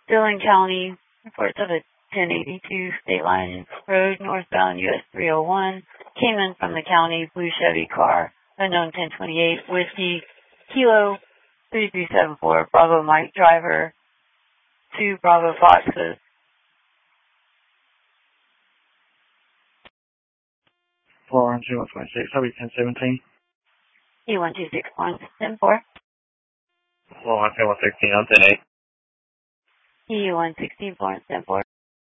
Dillon County reports of a 1082 State Line Road, northbound US 301, came in from the county, blue Chevy car, unknown 1028, Whiskey, Kilo 3374, Bravo Mike driver, 2 Bravo Foxes. Florence, 126, W1017. E126.174. Florence, 116, I'm 108. E116.174.